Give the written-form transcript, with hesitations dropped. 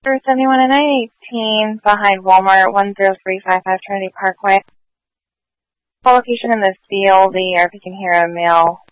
for 71 and 918 behind Walmart, 10355 Trinity Parkway. Full location in this field, if you can hear a male